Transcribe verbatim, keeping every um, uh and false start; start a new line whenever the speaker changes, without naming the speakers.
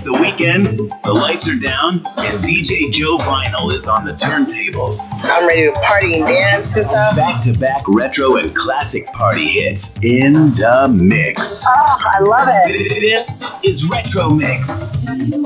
the weekend, the lights are down, and D J Joe Vinyl is on the turntables.
I'm ready to party and dance and stuff.
Back-to-back retro and classic party hits in the mix.
Oh, I love it.
This is Retro Mix.